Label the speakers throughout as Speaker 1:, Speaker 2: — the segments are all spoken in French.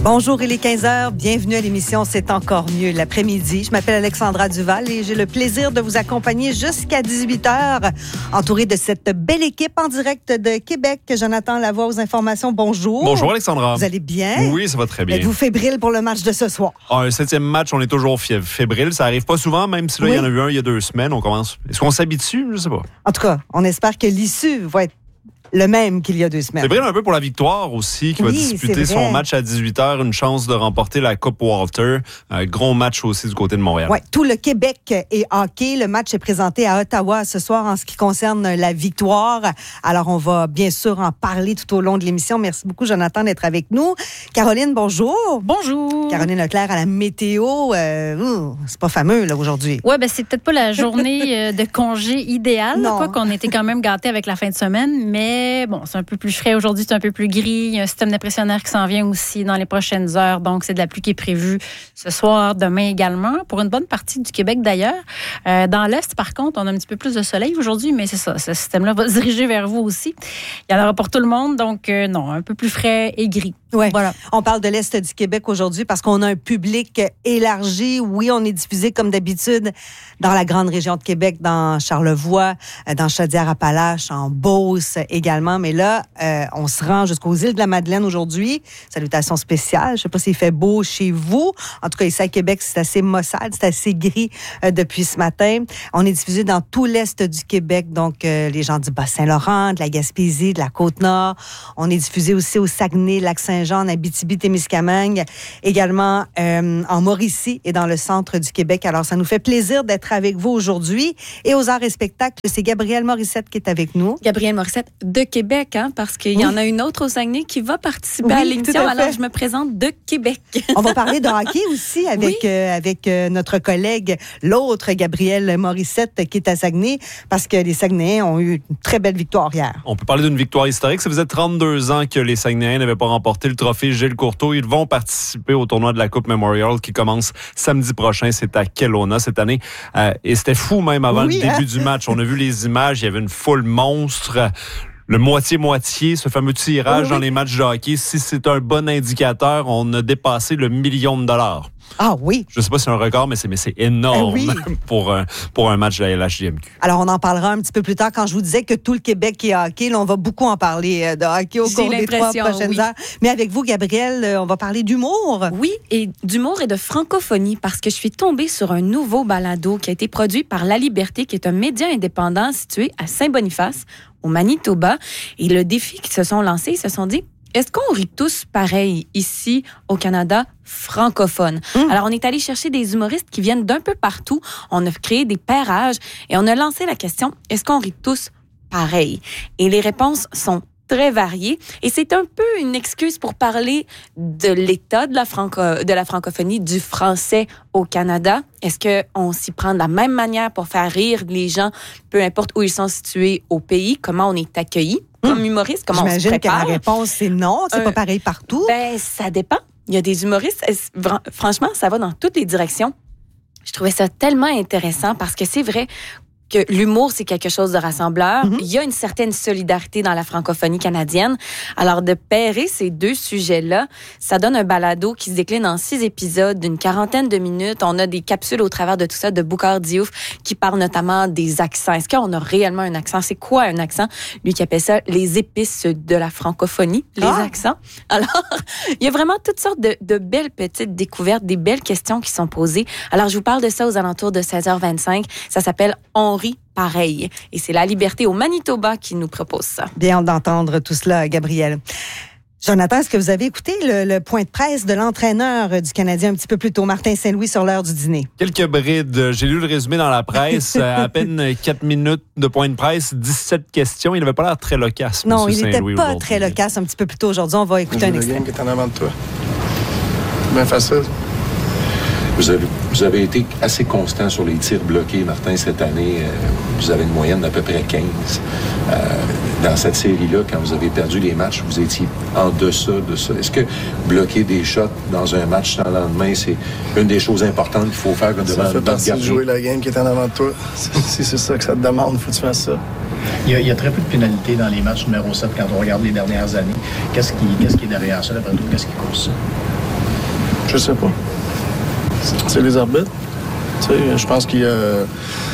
Speaker 1: Bonjour, il est 15h. Bienvenue à l'émission C'est encore mieux l'après-midi. Je m'appelle Alexandra Duval et j'ai le plaisir de vous accompagner jusqu'à 18h, entourée de cette belle équipe en direct de Québec. Jonathan Lavoie aux informations. Bonjour.
Speaker 2: Bonjour, Alexandra.
Speaker 1: Vous allez bien?
Speaker 2: Oui, ça va très bien.
Speaker 1: Êtes-vous fébrile pour le match de ce soir?
Speaker 2: Un 7e match, on est toujours fébrile. Ça arrive pas souvent, même si là, il y en a eu un il y a 2 semaines. On commence. Est-ce qu'on s'habitue? Je sais pas.
Speaker 1: En tout cas, on espère que l'issue va être le même qu'il y a 2 semaines.
Speaker 2: Fébrile un peu pour la victoire aussi, qui va disputer son match à 18h, une chance de remporter la Coupe Walter. Un gros match aussi du côté de Montréal.
Speaker 1: Oui, tout le Québec est hockey. Le match est présenté à Ottawa ce soir en ce qui concerne la victoire. Alors, on va bien sûr en parler tout au long de l'émission. Merci beaucoup, Jonathan, d'être avec nous. Caroline, bonjour.
Speaker 3: Bonjour.
Speaker 1: Caroline Leclerc à la météo. C'est pas fameux, là, aujourd'hui.
Speaker 3: Oui, c'est peut-être pas la journée de congé idéale, quoi qu'on était quand même gâtés avec la fin de semaine, mais bon, c'est un peu plus frais aujourd'hui, c'est un peu plus gris. Il y a un système dépressionnaire qui s'en vient aussi dans les prochaines heures, donc c'est de la pluie qui est prévue ce soir, demain également, pour une bonne partie du Québec d'ailleurs. Dans l'Est, par contre, on a un petit peu plus de soleil aujourd'hui, mais c'est ça, ce système-là va se diriger vers vous aussi. Il y en aura pour tout le monde, donc non, un peu plus frais et gris.
Speaker 1: Ouais.
Speaker 3: Voilà.
Speaker 1: On parle de l'Est du Québec aujourd'hui parce qu'on a un public élargi. Oui, on est diffusé comme d'habitude dans la grande région de Québec, dans Charlevoix, dans Chaudière-Appalaches, en Beauce également. Mais là, on se rend jusqu'aux îles de la Madeleine aujourd'hui. Salutations spéciales. Je sais pas s'il fait beau chez vous. En tout cas, ici à Québec, c'est assez maussade, c'est assez gris depuis ce matin. On est diffusé dans tout l'Est du Québec, donc les gens du Bas-Saint-Laurent, de la Gaspésie, de la Côte-Nord. On est diffusé aussi au Saguenay, Lac-Saint-Jean, en Abitibi-Témiscamingue, également en Mauricie et dans le centre du Québec. Alors, ça nous fait plaisir d'être avec vous aujourd'hui. Et aux arts et spectacles, c'est Gabrielle Morissette qui est avec nous.
Speaker 4: Gabrielle Morissette de Québec, parce qu'il y en a une autre au Saguenay qui va participer à l'émission. Alors, je me présente de Québec.
Speaker 1: On va parler de hockey aussi avec notre collègue, l'autre Gabrielle Morissette qui est à Saguenay, parce que les Saguenayens ont eu une très belle victoire hier.
Speaker 2: On peut parler d'une victoire historique. Ça faisait 32 ans que les Saguenayens n'avaient pas remporté le trophée Gilles Courteau. Ils vont participer au tournoi de la Coupe Memorial qui commence samedi prochain. C'est à Kelowna cette année. Et c'était fou même avant le début du match. On a vu les images. Il y avait une foule monstre. Le moitié-moitié, ce fameux tirage dans les matchs de hockey, si c'est un bon indicateur, on a dépassé le $1 million.
Speaker 1: Ah oui.
Speaker 2: Je ne sais pas si c'est un record, mais c'est énorme pour un match de la LHJMQ.
Speaker 1: Alors, on en parlera un petit peu plus tard quand je vous disais que tout le Québec est hockey. Là, on va beaucoup en parler de hockey au cours des 3 prochaines heures. Mais avec vous, Gabrielle, on va parler d'humour.
Speaker 4: Oui, et d'humour et de francophonie parce que je suis tombée sur un nouveau balado qui a été produit par La Liberté, qui est un média indépendant situé à Saint-Boniface, au Manitoba. Et le défi qu'ils se sont lancés, ils se sont dit, est-ce qu'on rit tous pareil ici au Canada francophone? Alors, on est allé chercher des humoristes qui viennent d'un peu partout. On a créé des pairages et on a lancé la question, est-ce qu'on rit tous pareil? Et les réponses sont très variées. Et c'est un peu une excuse pour parler de l'état de la francophonie, du français au Canada. Est-ce qu'on s'y prend de la même manière pour faire rire les gens, peu importe où ils sont situés au pays? Comment on est accueillis comme humoriste? Comment on se prépare?
Speaker 1: J'imagine que la réponse, c'est non. C'est pas pareil partout.
Speaker 4: Ça dépend. Il y a des humoristes, franchement, ça va dans toutes les directions. Je trouvais ça tellement intéressant parce que c'est vrai que l'humour, c'est quelque chose de rassembleur. Il y a une certaine solidarité dans la francophonie canadienne. Alors, de pairer ces deux sujets-là, ça donne un balado qui se décline en 6 épisodes d'une 40aine de minutes. On a des capsules au travers de tout ça de Boucard Diouf qui parle notamment des accents. Est-ce qu'on a réellement un accent? C'est quoi un accent? Lui qui appelle ça les épices de la francophonie, les accents. Alors, il y a vraiment toutes sortes de belles petites découvertes, des belles questions qui sont posées. Alors, je vous parle de ça aux alentours de 16h25. Ça s'appelle On rit pareil. Et c'est La Liberté au Manitoba qui nous propose ça.
Speaker 1: Bien hâte d'entendre tout cela, Gabrielle. Jonathan, est-ce que vous avez écouté le point de presse de l'entraîneur du Canadien un petit peu plus tôt, Martin Saint-Louis, sur l'heure du dîner?
Speaker 2: Quelques brides. J'ai lu le résumé dans la presse. À peine 4 minutes de point de presse, 17 questions. Il n'avait pas l'air très loquace.
Speaker 1: Non, il n'était pas très loquace un petit peu plus tôt aujourd'hui. On va écouter un extrait.
Speaker 5: Le game qui est en avant de toi. Bien facile.
Speaker 6: Vous avez été assez constant sur les tirs bloqués, Martin, cette année. Vous avez une moyenne d'à peu près 15. Dans cette série-là, quand vous avez perdu les matchs, vous étiez en deçà de ça. Est-ce que bloquer des shots dans un match sans lendemain, c'est une des choses importantes qu'il faut faire devant
Speaker 5: le gardien? De jouer la game qui est en avant de toi. Si c'est ça que ça te demande, il faut que tu fasses ça.
Speaker 7: Il y a très peu de pénalités dans les matchs numéro 7 quand on regarde les dernières années. Qu'est-ce qui est derrière ça, d'après toi? Qu'est-ce qui cause ça?
Speaker 5: Je sais pas. C'est les arbitres. Tu sais, je pense qu'il y a...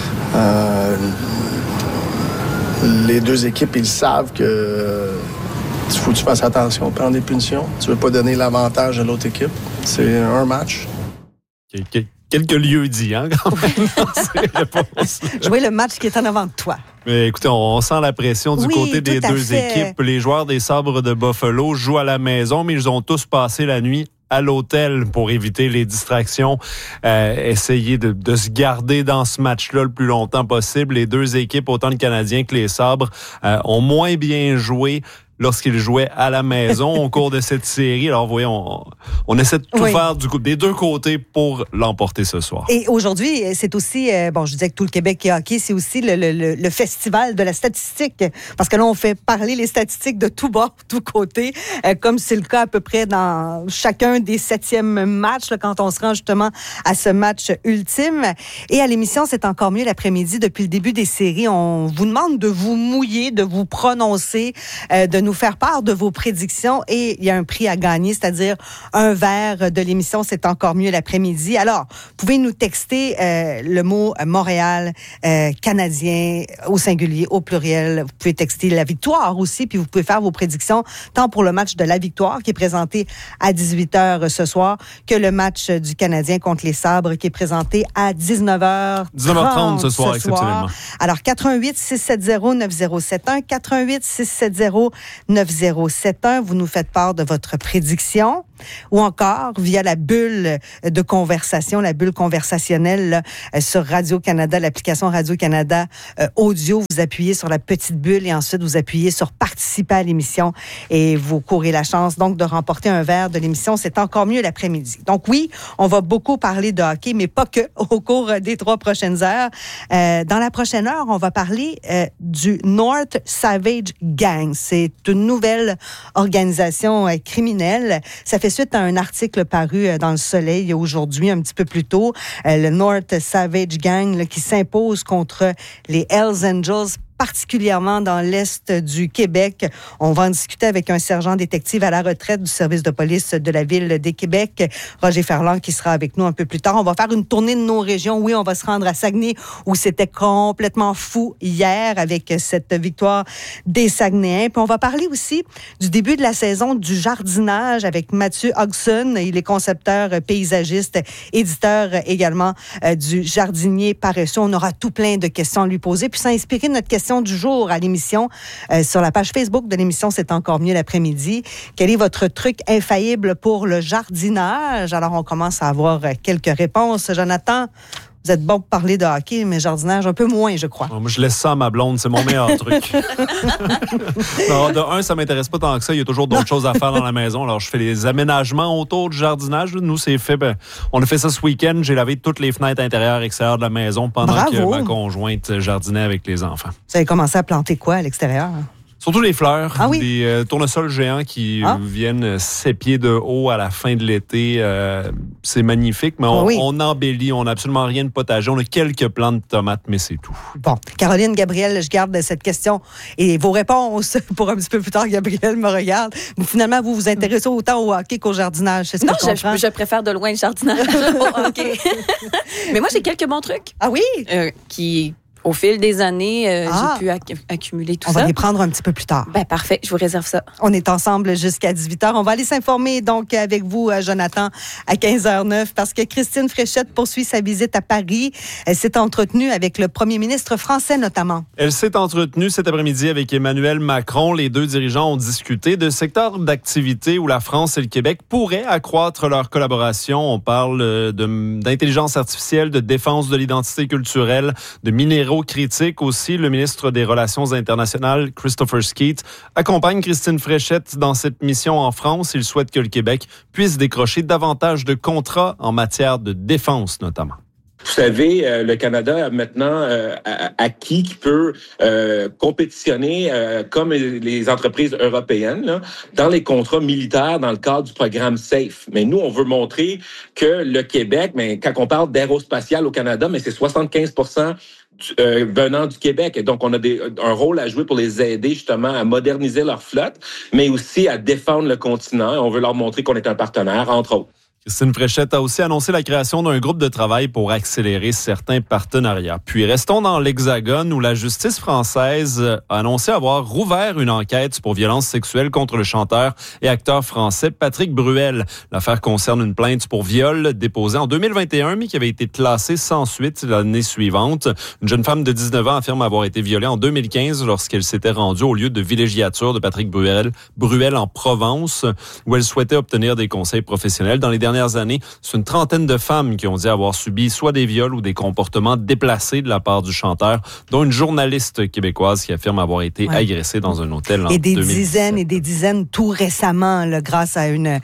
Speaker 5: les deux équipes, ils savent que il faut que tu fasses attention, prendre des punitions. Tu veux pas donner l'avantage à l'autre équipe. C'est un match.
Speaker 2: Quelques lieux-dits, hein, quand même, dans ces réponses.
Speaker 1: Jouer le match qui est en avant de toi.
Speaker 2: Mais écoutez, on sent la pression du côté des deux équipes. Les joueurs des Sabres de Buffalo jouent à la maison, mais ils ont tous passé la nuit à l'hôtel pour éviter les distractions. Essayer de se garder dans ce match-là le plus longtemps possible. Les deux équipes, autant le Canadien que les Sabres, ont moins bien joué lorsqu'ils jouaient à la maison au cours de cette série. Alors, vous voyez, on essaie de tout faire des deux côtés pour l'emporter ce soir. Et aujourd'hui, c'est aussi, je disais que tout le Québec est hockey, c'est aussi le festival de la statistique. Parce que là, on fait parler les statistiques de tout bord, tout côté, comme c'est le cas à peu près dans chacun des 7e matchs, là, quand on se rend justement à ce match ultime. Et à l'émission, c'est encore mieux l'après-midi. Depuis le début des séries, on vous demande de vous mouiller, de vous prononcer, de nous faire part de vos prédictions et il y a un prix à gagner, c'est-à-dire un verre de l'émission C'est encore mieux l'après-midi. Alors, vous pouvez nous texter le mot Montréal, Canadien au singulier, au pluriel. Vous pouvez texter la victoire aussi, puis vous pouvez faire vos prédictions tant pour le match de la victoire qui est présenté à 18h ce soir que le match du Canadien contre les Sabres qui est présenté à 19h30 ce soir, exceptionnellement.
Speaker 1: Alors, 88-670-9071, 88-670-9071. Vous nous faites part de votre prédiction ou encore via la bulle de conversation, la bulle conversationnelle là, sur Radio-Canada, l'application Radio-Canada audio. Vous appuyez sur la petite bulle et ensuite vous appuyez sur participer à l'émission et vous courez la chance donc de remporter un verre de l'émission C'est encore mieux l'après-midi. Donc oui, on va beaucoup parler de hockey, mais pas que au cours des 3 prochaines heures. Dans la prochaine heure, on va parler du North Savage Gang. C'est une nouvelle organisation criminelle. Ça fait suite à un article paru dans Le Soleil aujourd'hui, un petit peu plus tôt. Le North Savage Gang là, qui s'impose contre les Hells Angels, particulièrement dans l'Est du Québec. On va en discuter avec un sergent détective à la retraite du service de police de la Ville de Québec, Roger Ferland, qui sera avec nous un peu plus tard. On va faire une tournée de nos régions. Oui, on va se rendre à Saguenay, où c'était complètement fou hier avec cette victoire des Saguenayens. Puis on va parler aussi du début de la saison du jardinage avec Mathieu Hodgson. Il est concepteur paysagiste, éditeur également du Jardinier paresseux. On aura tout plein de questions à lui poser. Puis s'inspirer de notre question du jour à l'émission sur la page Facebook de l'émission C'est encore mieux l'après-midi. Quel est votre truc infaillible pour le jardinage? Alors, on commence à avoir quelques réponses. Jonathan, vous êtes bon pour parler de hockey, mais jardinage un peu moins, je crois.
Speaker 2: Moi, je laisse ça à ma blonde. C'est mon meilleur truc. Non, de un, ça m'intéresse pas tant que ça. Il y a toujours d'autres choses à faire dans la maison. Alors, je fais les aménagements autour du jardinage. Nous, c'est fait. On a fait ça ce week-end. J'ai lavé toutes les fenêtres intérieures et extérieures de la maison pendant que ma conjointe jardinait avec les enfants.
Speaker 1: Vous avez commencé à planter quoi à l'extérieur?
Speaker 2: Surtout les fleurs,
Speaker 1: oui?
Speaker 2: Des tournesols géants qui viennent 7 pieds de haut à la fin de l'été. C'est magnifique, mais on embellit. On n'a absolument rien de potager. On a quelques plants de tomates, mais c'est tout. Bon,
Speaker 1: Caroline, Gabriel, je garde cette question et vos réponses pour un petit peu plus tard. Gabriel me regarde. Mais finalement, vous vous intéressez autant au hockey qu'au jardinage. C'est ce
Speaker 4: non,
Speaker 1: que
Speaker 4: je préfère de loin le jardinage au hockey. Mais moi, j'ai quelques bons trucs.
Speaker 1: Ah oui?
Speaker 4: Qui... Au fil des années, j'ai pu accumuler tout ça.
Speaker 1: On va les prendre un petit peu plus tard.
Speaker 4: Ben parfait, je vous réserve ça.
Speaker 1: On est ensemble jusqu'à 18h. On va aller s'informer donc avec vous, Jonathan, à 15h09, parce que Christine Fréchette poursuit sa visite à Paris. Elle s'est entretenue avec le premier ministre français notamment.
Speaker 2: Elle s'est entretenue cet après-midi avec Emmanuel Macron. Les deux dirigeants ont discuté de secteurs d'activité où la France et le Québec pourraient accroître leur collaboration. On parle d'intelligence artificielle, de défense de l'identité culturelle, de minéraux critique aussi. Le ministre des Relations internationales, Christopher Skeet, accompagne Christine Fréchette dans cette mission en France. Il souhaite que le Québec puisse décrocher davantage de contrats en matière de défense, notamment.
Speaker 8: Vous savez, le Canada a maintenant acquis qui peut compétitionner comme les entreprises européennes là, dans les contrats militaires dans le cadre du programme SAFE. Mais nous, on veut montrer que le Québec, mais quand on parle d'aérospatial au Canada, mais c'est 75% venant du Québec. Et donc, on a un rôle à jouer pour les aider justement à moderniser leur flotte, mais aussi à défendre le continent. Et on veut leur montrer qu'on est un partenaire, entre autres.
Speaker 2: Christine Fréchette a aussi annoncé la création d'un groupe de travail pour accélérer certains partenariats. Puis restons dans l'Hexagone où la justice française a annoncé avoir rouvert une enquête pour violences sexuelles contre le chanteur et acteur français Patrick Bruel. L'affaire concerne une plainte pour viol déposée en 2021 mais qui avait été classée sans suite l'année suivante. Une jeune femme de 19 ans affirme avoir été violée en 2015 lorsqu'elle s'était rendue au lieu de villégiature de Patrick Bruel en Provence où elle souhaitait obtenir des conseils professionnels. Dans les dernières années, c'est une trentaine de femmes qui ont dit avoir subi soit des viols ou des comportements déplacés de la part du chanteur, dont une journaliste québécoise qui affirme avoir été agressée dans un hôtel en 2017.
Speaker 1: Et des dizaines tout récemment, là, grâce à une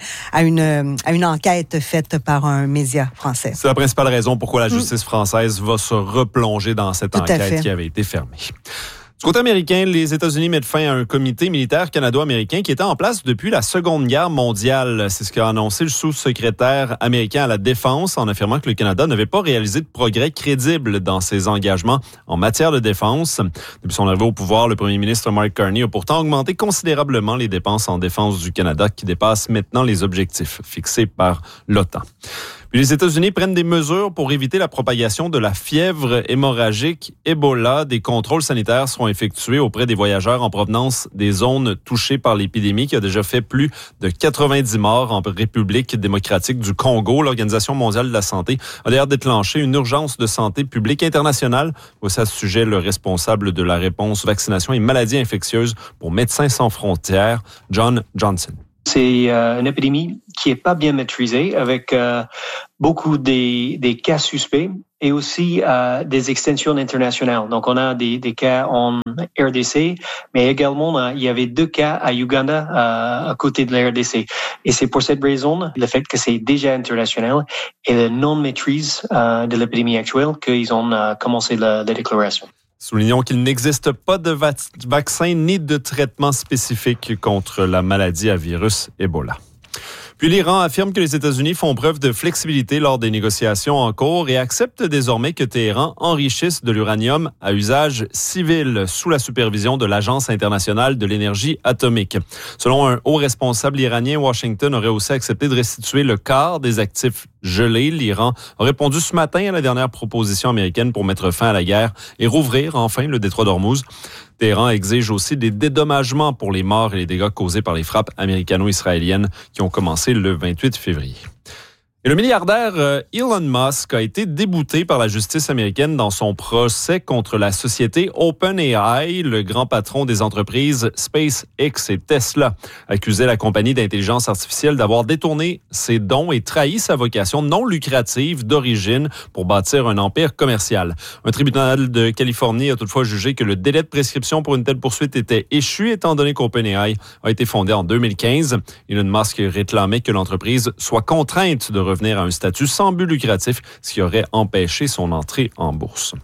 Speaker 1: enquête faite par un média français.
Speaker 2: C'est la principale raison pourquoi la justice française va se replonger dans cette enquête qui avait été fermée. Du côté américain, les États-Unis mettent fin à un comité militaire canado-américain qui était en place depuis la Seconde Guerre mondiale. C'est ce qu'a annoncé le sous-secrétaire américain à la Défense en affirmant que le Canada n'avait pas réalisé de progrès crédibles dans ses engagements en matière de défense. Depuis son arrivée au pouvoir, le premier ministre Mark Carney a pourtant augmenté considérablement les dépenses en défense du Canada qui dépassent maintenant les objectifs fixés par l'OTAN. Puis les États-Unis prennent des mesures pour éviter la propagation de la fièvre hémorragique Ebola. Des contrôles sanitaires seront effectués auprès des voyageurs en provenance des zones touchées par l'épidémie qui a déjà fait plus de 90 morts en République démocratique du Congo. L'Organisation mondiale de la santé a d'ailleurs déclenché une urgence de santé publique internationale. Voici à ce sujet le responsable de la réponse vaccination et maladies infectieuses pour Médecins sans frontières, John Johnson.
Speaker 9: C'est une épidémie qui est pas bien maîtrisée avec beaucoup des cas suspects et aussi des extensions internationales. Donc, on a des cas en RDC, mais également, il y avait 2 cas à Uganda à côté de la RDC. Et c'est pour cette raison, le fait que c'est déjà international et la non-maîtrise de l'épidémie actuelle qu'ils ont commencé la déclaration.
Speaker 2: Soulignons qu'il n'existe pas de vaccin ni de traitement spécifique contre la maladie à virus Ebola. Puis l'Iran affirme que les États-Unis font preuve de flexibilité lors des négociations en cours et accepte désormais que Téhéran enrichisse de l'uranium à usage civil sous la supervision de l'Agence internationale de l'énergie atomique. Selon un haut responsable iranien, Washington aurait aussi accepté de restituer le quart des actifs gelés. L'Iran a répondu ce matin à la dernière proposition américaine pour mettre fin à la guerre et rouvrir enfin le détroit d'Ormuz. Téhéran exige aussi des dédommagements pour les morts et les dégâts causés par les frappes américano-israéliennes qui ont commencé le 28 février. Et le milliardaire Elon Musk a été débouté par la justice américaine dans son procès contre la société OpenAI. Le grand patron des entreprises SpaceX et Tesla accusait la compagnie d'intelligence artificielle d'avoir détourné ses dons et trahi sa vocation non lucrative d'origine pour bâtir un empire commercial. Un tribunal de Californie a toutefois jugé que le délai de prescription pour une telle poursuite était échu étant donné qu'OpenAI a été fondé en 2015. Elon Musk réclamait que l'entreprise soit contrainte de revenir à un statut sans but lucratif, ce qui aurait empêché son entrée en bourse.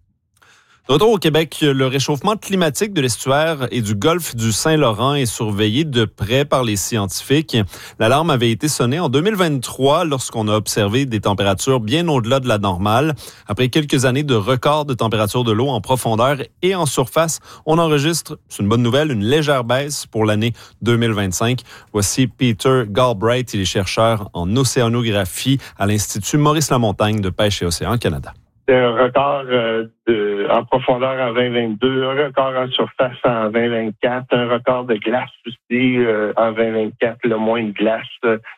Speaker 2: De retour au Québec, le réchauffement climatique de l'estuaire et du golfe du Saint-Laurent est surveillé de près par les scientifiques. L'alarme avait été sonnée en 2023 lorsqu'on a observé des températures bien au-delà de la normale. Après quelques années de records de température de l'eau en profondeur et en surface, on enregistre, c'est une bonne nouvelle, une légère baisse pour l'année 2025. Voici Peter Galbraith, il est chercheur en océanographie à l'Institut Maurice-Lamontagne de Pêche et Océan Canada.
Speaker 10: C'est un record en profondeur en 2022, un record en surface en 2024, un record de glace aussi en 2024, le moins de glace.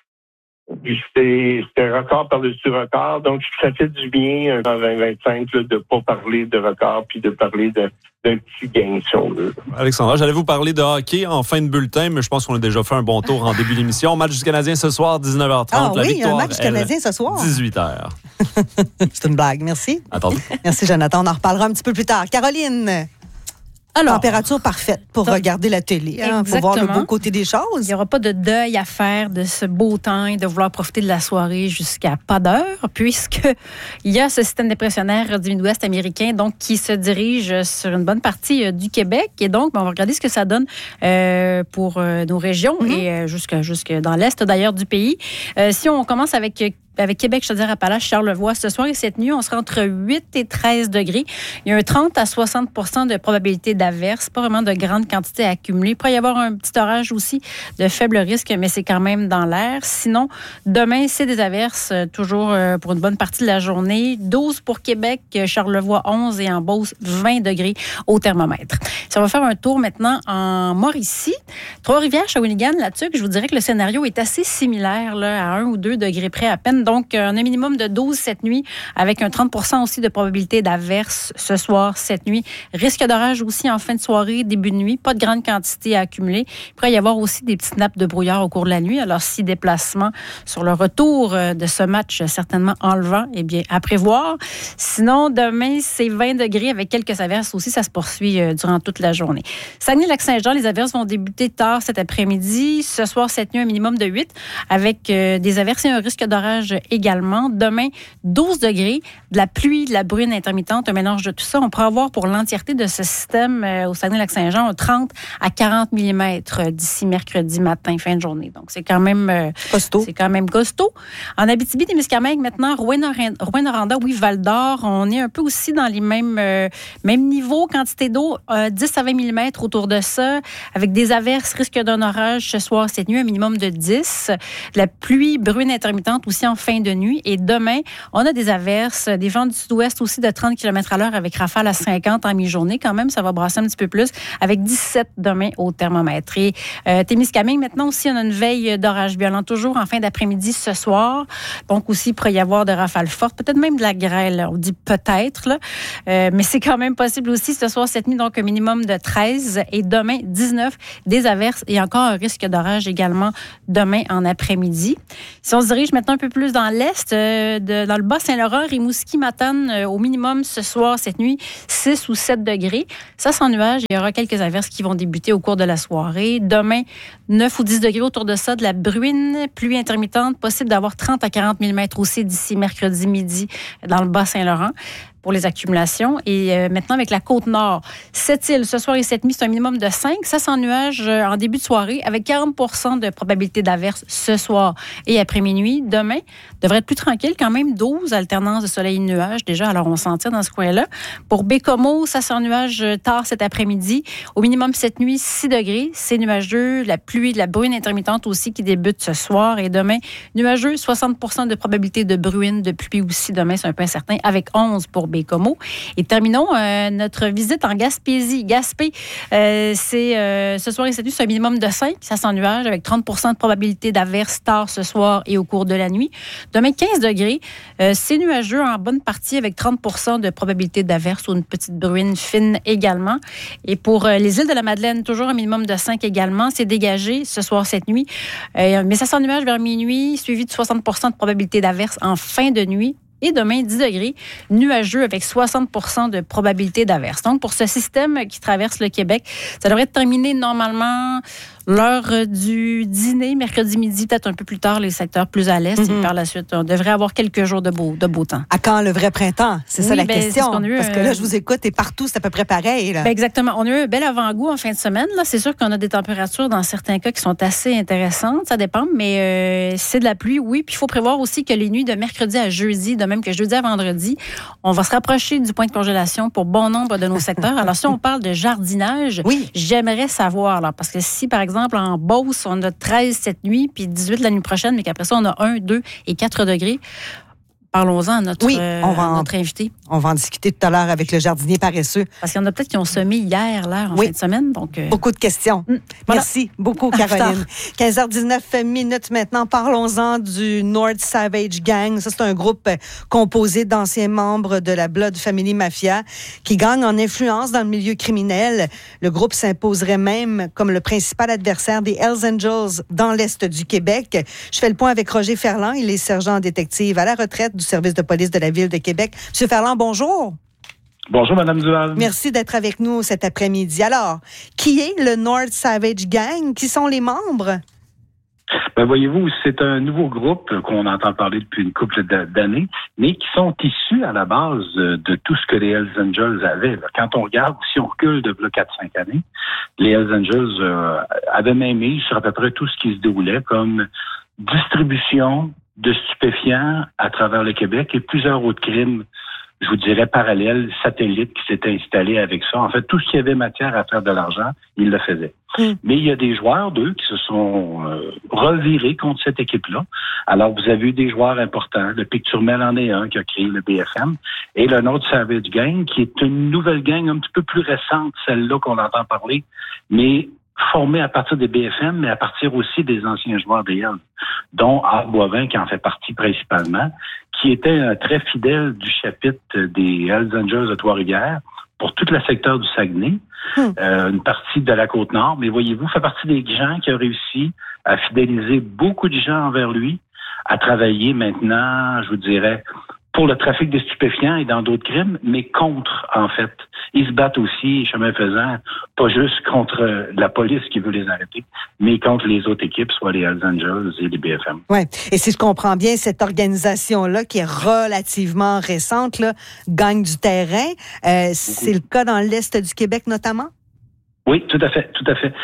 Speaker 10: C'est un record par-dessus record, donc ça fait du bien en 2025 de ne pas parler de record puis de parler d'un petit gain, si on veut.
Speaker 2: Alexandra, j'allais vous parler de hockey en fin de bulletin, mais je pense qu'on a déjà fait un bon tour en début d'émission. Match du Canadien ce soir, 19h30.
Speaker 1: Ah
Speaker 2: la
Speaker 1: oui,
Speaker 2: victoire,
Speaker 1: un match du Canadien ce soir.
Speaker 2: 18h.
Speaker 1: C'est une blague, merci.
Speaker 2: Attendez.
Speaker 1: Merci, Jonathan. On en reparlera un petit peu plus tard. Caroline. Alors, température parfaite pour regarder la télé. Il faut voir le beau côté des choses.
Speaker 3: Il n'y aura pas de deuil à faire de ce beau temps et de vouloir profiter de la soirée jusqu'à pas d'heure, puisqu'il y a ce système dépressionnaire du Midwest américain donc, qui se dirige sur une bonne partie du Québec. Et donc, on va regarder ce que ça donne pour nos régions et jusque dans l'est d'ailleurs du pays. Si on commence avec avec Québec, Chaudière-Appalaches, Charlevoix. Ce soir et cette nuit, on sera entre 8 et 13 degrés. Il y a un 30 à 60 % de probabilité d'averse. Pas vraiment de grande quantité à accumuler. Il pourrait y avoir un petit orage aussi de faible risque, mais c'est quand même dans l'air. Sinon, demain, c'est des averses, toujours pour une bonne partie de la journée. 12 pour Québec, Charlevoix 11 et en Beauce 20 degrés au thermomètre. Si on va faire un tour maintenant en Mauricie, Trois-Rivières, Shawinigan, là-dessus, je vous dirais que le scénario est assez similaire là, à 1 ou 2 degrés près à peine. Donc, on a un minimum de 12 cette nuit avec un 30 % aussi de probabilité d'averse ce soir, cette nuit. Risque d'orage aussi en fin de soirée, début de nuit. Pas de grande quantité à accumuler. Il pourrait y avoir aussi des petites nappes de brouillard au cours de la nuit. Alors, si déplacement sur le retour de ce match certainement enlevant, eh bien, à prévoir. Sinon, demain, c'est 20 degrés avec quelques averses aussi. Ça se poursuit durant toute la journée. Saguenay-Lac-Saint-Jean, les averses vont débuter tard cet après-midi. Ce soir, cette nuit, un minimum de 8 avec des averses et un risque d'orage également. Demain, 12 degrés, de la pluie, de la bruine intermittente, un mélange de tout ça. On pourra avoir pour l'entièreté de ce système au Saguenay-Lac-Saint-Jean un 30 à 40 mm d'ici mercredi matin, fin de journée. Donc, c'est quand même costaud. C'est quand même costaud. En Abitibi-Témiscamingue, maintenant, Rouyn-Noranda, oui, Val-d'Or, on est un peu aussi dans les mêmes niveaux, quantité d'eau, 10 à 20 mm autour de ça, avec des averses, risque d'un orage ce soir, cette nuit, un minimum de 10. De la pluie, bruine intermittente aussi en fin de nuit. Et demain, on a des averses, des vents du sud-ouest aussi de 30 km/h avec rafale à 50 en mi-journée. Quand même, ça va brasser un petit peu plus, avec 17 demain au thermomètre. Et Témiscamingue, maintenant aussi, on a une veille d'orage violent, toujours en fin d'après-midi ce soir. Donc aussi, il pourrait y avoir de rafales fortes, peut-être même de la grêle. On dit peut-être, là. Mais c'est quand même possible aussi ce soir, cette nuit, donc un minimum de 13. Et demain, 19, des averses et encore un risque d'orage également demain en après-midi. Si on se dirige maintenant un peu plus dans l'est, dans le Bas-Saint-Laurent, Rimouski, Matane, au minimum ce soir, cette nuit, 6 ou 7 degrés. Ça, sans nuages, il y aura quelques averses qui vont débuter au cours de la soirée. Demain, 9 ou 10 degrés autour de ça, de la bruine, pluie intermittente, possible d'avoir 30 à 40 mm aussi d'ici mercredi midi dans le Bas-Saint-Laurent pour les accumulations. Et maintenant, avec la Côte-Nord, Sept-Îles, ce soir et cette nuit, c'est un minimum de 5. Ça, sans nuages en début de soirée, avec 40 % de probabilité d'averse ce soir et après minuit. Demain, devrait être plus tranquille, quand même 12, alternance de soleil et nuages déjà. Alors, on s'en tire dans ce coin-là. Pour Bécomo, ça, sans nuages tard cet après-midi. Au minimum cette nuit, 6 degrés. C'est nuageux, la pluie, de la bruine intermittente aussi qui débute ce soir. Et demain, nuageux, 60 % de probabilité de bruine, de pluie aussi. Demain, c'est un peu incertain, avec 11 pour Bécomo. Et terminons notre visite en Gaspésie. Gaspé, c'est ce soir et cette nuit, c'est un minimum de 5. Ça sans nuage, avec 30 % de probabilité d'averse tard ce soir et au cours de la nuit. Demain, 15 degrés. C'est nuageux en bonne partie, avec 30 % de probabilité d'averse ou une petite bruine fine également. Et pour les îles de la Madeleine, toujours un minimum de 5 également. C'est dégagé ce soir, cette nuit. Mais ça sans nuage vers minuit, suivi de 60 % de probabilité d'averse en fin de nuit. Et demain, 10 degrés, nuageux avec 60 % de probabilité d'averse. Donc, pour ce système qui traverse le Québec, ça devrait être terminé normalement l'heure du dîner, mercredi midi, peut-être un peu plus tard, les secteurs plus à l'est. Et par la suite, on devrait avoir quelques jours de beau temps.
Speaker 1: À quand le vrai printemps? C'est ça la question. Parce que là, je vous écoute et partout, c'est à peu près pareil. Là.
Speaker 3: Exactement. On a eu un bel avant-goût en fin de semaine. Là, c'est sûr qu'on a des températures dans certains cas qui sont assez intéressantes. Ça dépend, mais c'est de la pluie, oui. Puis il faut prévoir aussi que les nuits de mercredi à jeudi, de même que jeudi à vendredi, on va se rapprocher du point de congélation pour bon nombre de nos secteurs. Alors, si on parle de jardinage, j'aimerais savoir, là, parce que si, par exemple, en Beauce, on a 13 cette nuit, puis 18 la nuit prochaine, mais qu'après ça, on a 1, 2 et 4 degrés. Parlons-en à notre invité.
Speaker 1: On va en discuter tout à l'heure avec le jardinier paresseux.
Speaker 3: Parce qu'il y en a peut-être qui ont semé hier, là, en fin de semaine. Donc,
Speaker 1: beaucoup de questions.
Speaker 3: Voilà.
Speaker 1: Merci beaucoup, Caroline. 15h19 maintenant. Parlons-en du North Savage Gang. Ça, c'est un groupe composé d'anciens membres de la Blood Family Mafia qui gagne en influence dans le milieu criminel. Le groupe s'imposerait même comme le principal adversaire des Hells Angels dans l'Est du Québec. Je fais le point avec Roger Ferland. Il est sergent détective à la retraite du service de police de la Ville de Québec. Monsieur Ferland, bonjour.
Speaker 11: Bonjour, Mme Duval.
Speaker 1: Merci d'être avec nous cet après-midi. Alors, qui est le North Savage Gang? Qui sont les membres?
Speaker 11: Ben, voyez-vous, c'est un nouveau groupe qu'on entend parler depuis une couple d'années, mais qui sont issus à la base de tout ce que les Hells Angels avaient. Quand on regarde, si on recule de 4-5 années, les Hells Angels avaient même mis sur à peu près tout ce qui se déroulait comme distribution, de stupéfiants à travers le Québec et plusieurs autres crimes, je vous dirais, parallèles, satellites qui s'étaient installés avec ça. En fait, tout ce qui avait matière à faire de l'argent, ils le faisaient. Mais il y a des joueurs, d'eux, qui se sont revirés contre cette équipe-là. Alors, vous avez eu des joueurs importants. Le Picturmel en est un qui a créé le BFM. Et le North Savage Gang, qui est une nouvelle gang un petit peu plus récente, celle-là qu'on entend parler, mais formée à partir des BFM, mais à partir aussi des anciens joueurs des Hells, dont Art Boivin, qui en fait partie principalement, qui était un très fidèle du chapitre des Hells Angels de Trois-Rivières pour tout le secteur du Saguenay, une partie de la Côte-Nord, mais voyez-vous, fait partie des gens qui ont réussi à fidéliser beaucoup de gens envers lui, à travailler maintenant, je vous dirais, pour le trafic de stupéfiants et dans d'autres crimes, mais contre, en fait. Ils se battent aussi, chemin faisant, pas juste contre la police qui veut les arrêter, mais contre les autres équipes, soit les Hells Angels et les BFM.
Speaker 1: Oui. Et si je comprends bien, cette organisation-là, qui est relativement récente, là, gagne du terrain. C'est le cas dans l'Est du Québec, notamment?
Speaker 11: Oui, tout à fait, tout à fait.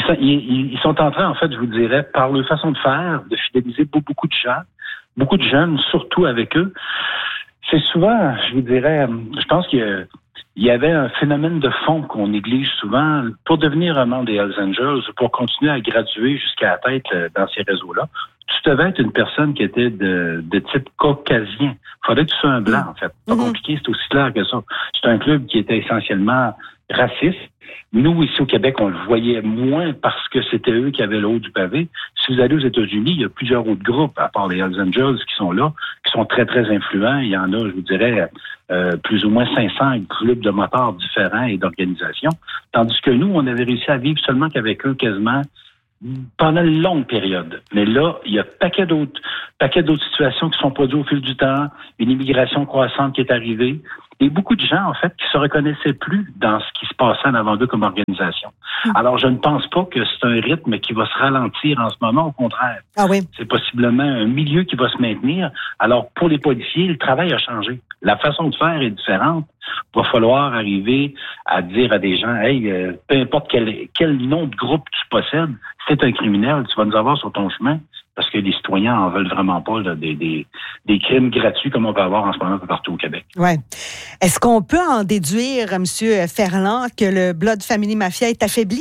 Speaker 11: Ils sont en train, en fait, je vous dirais, par leur façon de faire, de fidéliser beaucoup de gens, beaucoup de jeunes, surtout avec eux. C'est souvent, je vous dirais, je pense qu'il y avait un phénomène de fond qu'on néglige souvent. Pour devenir un membre des Hells Angels, pour continuer à graduer jusqu'à la tête dans ces réseaux-là, tu devais être une personne qui était de type caucasien. Il fallait que tu sois un blanc, en fait. Pas compliqué, c'est aussi clair que ça. C'est un club qui était essentiellement raciste. Nous, ici au Québec, on le voyait moins parce que c'était eux qui avaient le haut du pavé. Si vous allez aux États-Unis, il y a plusieurs autres groupes, à part les Hells Angels, qui sont là, qui sont très, très influents. Il y en a, je vous dirais, plus ou moins 500 clubs de motards différents et d'organisations. Tandis que nous, on avait réussi à vivre seulement qu'avec eux quasiment pendant une longue période. Mais là, il y a paquet d'autres situations qui sont produites au fil du temps, une immigration croissante qui est arrivée, et beaucoup de gens, en fait, qui se reconnaissaient plus dans ce qui se passait en avant d'eux comme organisation. Alors, je ne pense pas que c'est un rythme qui va se ralentir en ce moment, au contraire.
Speaker 1: Ah oui.
Speaker 11: C'est possiblement un milieu qui va se maintenir. Alors, pour les policiers, le travail a changé. La façon de faire est différente. Il va falloir arriver à dire à des gens, hey, peu importe quel nom de groupe tu possèdes, si t'es un criminel, tu vas nous avoir sur ton chemin. Parce que les citoyens en veulent vraiment pas là, des crimes gratuits comme on peut avoir en ce moment un peu partout au Québec.
Speaker 1: Ouais. Est-ce qu'on peut en déduire, M. Ferland, que le Blood Family Mafia est affaibli?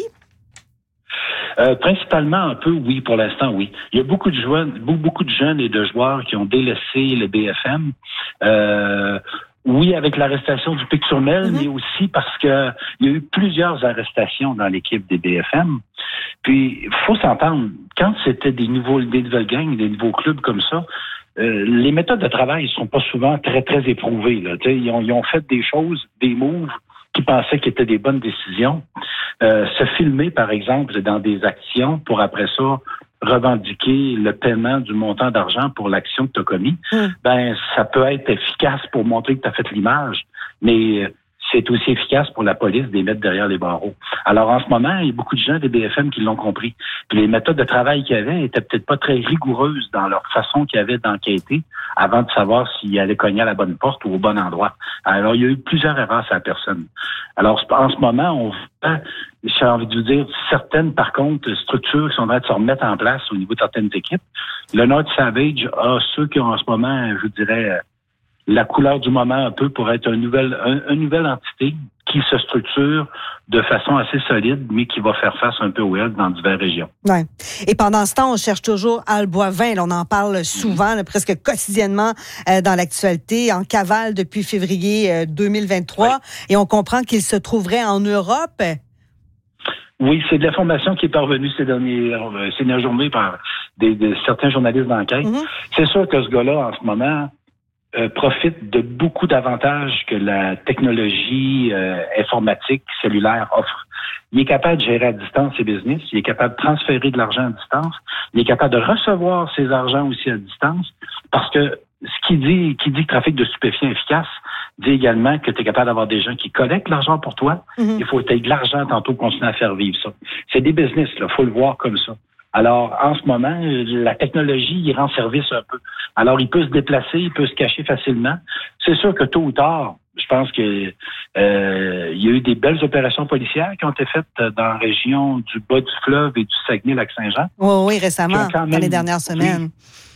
Speaker 11: Principalement un peu, oui, pour l'instant, oui. Il y a beaucoup de jeunes et de joueurs qui ont délaissé le BFM. Oui, avec l'arrestation du Picturmel, mais aussi parce que il y a eu plusieurs arrestations dans l'équipe des BFM. Puis, il faut s'entendre, quand c'était des nouvelles gangs, des nouveaux clubs comme ça, les méthodes de travail sont pas souvent très, très éprouvées. Là. Ils ont fait des choses, des moves qui pensaient qu'ils étaient des bonnes décisions. Se filmer, par exemple, dans des actions pour après ça revendiquer le paiement du montant d'argent pour l'action que tu as commis, ben ça peut être efficace pour montrer que tu as fait l'image, mais c'est aussi efficace pour la police de les mettre derrière les barreaux. Alors, en ce moment, il y a beaucoup de gens des BFM qui l'ont compris. Puis les méthodes de travail qu'il y avait étaient peut-être pas très rigoureuses dans leur façon qu'il y avait d'enquêter avant de savoir s'ils allaient cogner à la bonne porte ou au bon endroit. Alors, il y a eu plusieurs erreurs à la personne. Alors, en ce moment, on voit, j'ai envie de vous dire, certaines, par contre, structures qui sont en train de se remettre en place au niveau de certaines équipes. Le North Savage a ceux qui ont en ce moment, je dirais, la couleur du moment un peu pour être une nouvelle entité qui se structure de façon assez solide, mais qui va faire face un peu aux Hells dans diverses régions.
Speaker 1: Ouais. Et pendant ce temps, on cherche toujours Al Boivin. Là, on en parle souvent, là, presque quotidiennement dans l'actualité, en cavale depuis février 2023. Ouais. Et on comprend qu'il se trouverait en Europe.
Speaker 11: Oui, c'est de l'information qui est parvenue ces dernières journées par certains journalistes d'enquête. C'est sûr que ce gars-là, en ce moment, profite de beaucoup d'avantages que la technologie informatique cellulaire offre. Il est capable de gérer à distance ses business, il est capable de transférer de l'argent à distance, il est capable de recevoir ses argents aussi à distance, parce que ce qui dit trafic de stupéfiants efficace, dit également que tu es capable d'avoir des gens qui collectent l'argent pour toi. Il faut que tu aies de l'argent tantôt pour continuer à faire vivre ça. C'est des business, là, faut le voir comme ça. Alors, en ce moment, la technologie, il rend service un peu. Alors, il peut se déplacer, il peut se cacher facilement. C'est sûr que tôt ou tard, je pense que il y a eu des belles opérations policières qui ont été faites dans la région du bas du fleuve et du Saguenay-Lac-Saint-Jean.
Speaker 1: Oui, récemment, dans les dernières semaines.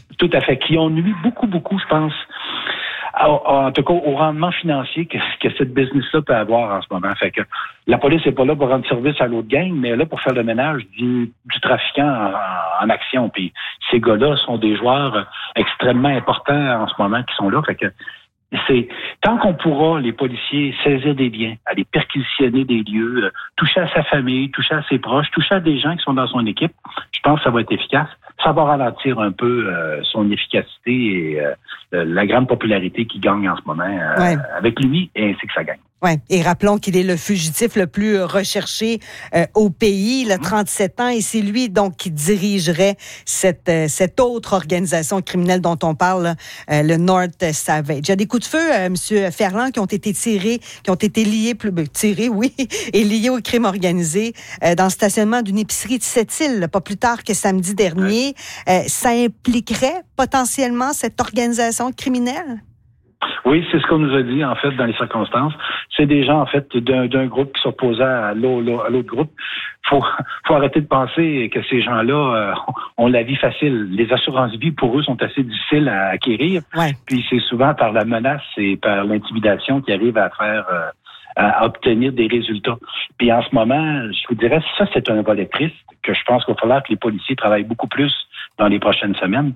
Speaker 11: Tout à fait. Qui ont nuit beaucoup, je pense, en tout cas au rendement financier que cette business-là peut avoir en ce moment. Fait que la police n'est pas là pour rendre service à l'autre gang, mais là pour faire le ménage du trafiquant en action. Puis ces gars-là sont des joueurs extrêmement importants en ce moment qui sont là. Fait que c'est tant qu'on pourra, les policiers, saisir des biens, aller perquisitionner des lieux, toucher à sa famille, toucher à ses proches, toucher à des gens qui sont dans son équipe, je pense que ça va être efficace. Ça va ralentir un peu son efficacité et la grande popularité qu'il gagne en ce moment avec lui, et ainsi que ça gagne.
Speaker 1: Oui, et rappelons qu'il est le fugitif le plus recherché au pays, il a 37 ans, et c'est lui donc qui dirigerait cette autre organisation criminelle dont on parle, le North Savage. Il y a des coups de feu, M. Ferland, qui ont été tirés, qui ont été liés, et liés au crime organisé dans le stationnement d'une épicerie de Sept-Îles, pas plus tard que samedi dernier. Ça impliquerait potentiellement cette organisation criminelle?
Speaker 11: Oui, c'est ce qu'on nous a dit, en fait, dans les circonstances. C'est des gens, en fait, d'un groupe qui s'opposait à l'autre groupe. Faut arrêter de penser que ces gens-là ont la vie facile. Les assurances-vie, pour eux, sont assez difficiles à acquérir. Ouais. Puis c'est souvent par la menace et par l'intimidation qu'ils arrivent à obtenir des résultats. Puis en ce moment, je vous dirais, ça, c'est un volet triste que je pense qu'il va falloir que les policiers travaillent beaucoup plus dans les prochaines semaines.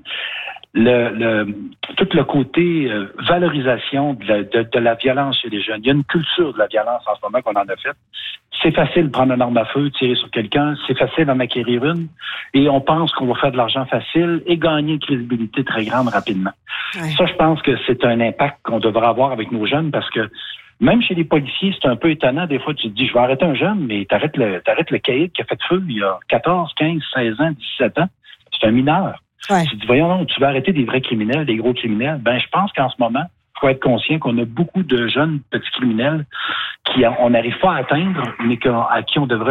Speaker 11: Tout le côté valorisation de la violence chez les jeunes. Il y a une culture de la violence en ce moment qu'on en a faite. C'est facile de prendre une arme à feu, tirer sur quelqu'un. C'est facile d'en acquérir une. Et on pense qu'on va faire de l'argent facile et gagner une crédibilité très grande rapidement. Ouais. Ça, je pense que c'est un impact qu'on devra avoir avec nos jeunes parce que même chez les policiers, c'est un peu étonnant. Des fois, tu te dis, je vais arrêter un jeune, mais t'arrêtes le caïd qui a fait feu il y a 14, 15, 16 ans, 17 ans. C'est un mineur. Ouais. Tu te dis, voyons, non, tu vas arrêter des vrais criminels, des gros criminels. Ben, je pense qu'en ce moment, il faut être conscient qu'on a beaucoup de jeunes petits criminels on n'arrive pas à atteindre, mais à qui on devrait